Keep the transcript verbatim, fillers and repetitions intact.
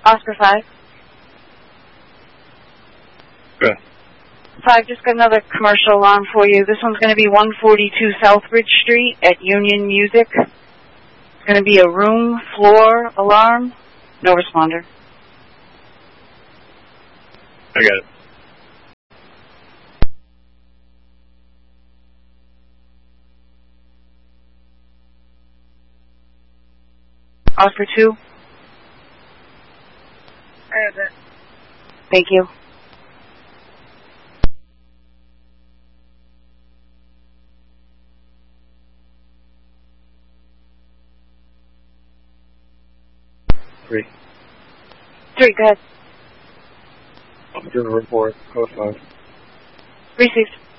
Oscar five. Good. five, just got another commercial alarm for you. This one's going to be one forty-two Southbridge Street at Union Music. It's going to be a room floor alarm. No responder. I got it. Oscar two. I have it. Thank you. Three. Three, go ahead. I'll give a report. Code five. Received.